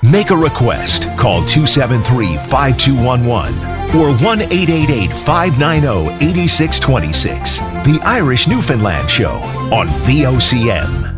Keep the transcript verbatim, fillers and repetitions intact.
Make a request. Call two seven three, five two one one or one eight eight eight, five nine zero, eight six two six. The Irish Newfoundland Show on V O C M.